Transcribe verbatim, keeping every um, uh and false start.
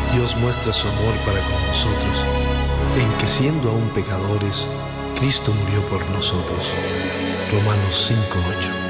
Dios muestra su amor para con nosotros, en que siendo aún pecadores, Cristo murió por nosotros. Romanos cinco ocho.